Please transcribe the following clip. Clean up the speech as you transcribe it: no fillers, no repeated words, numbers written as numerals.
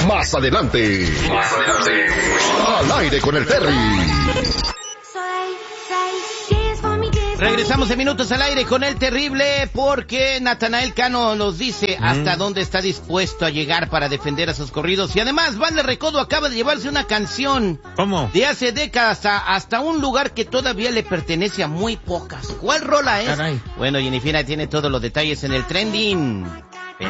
Más adelante. Al aire con el Terry. Regresamos en minutos al aire con el terrible porque Natanael Cano nos dice hasta dónde está dispuesto a llegar para defender a sus corridos. Y además, Banda Recodo acaba de llevarse una canción. ¿Cómo? De hace décadas hasta un lugar que todavía le pertenece a muy pocas. ¿Cuál rola es? Caray. Bueno, Jennifer tiene todos los detalles en el trending.